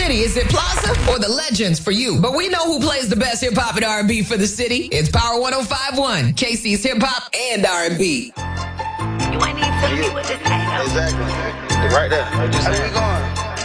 city, is it Plaza or the Legends for you? But we know who plays the best hip-hop and R&B for the city. It's Power 105.1, KC's hip-hop and R&B. You ain't even tell me what this ain't. Exactly. Right there. How we going?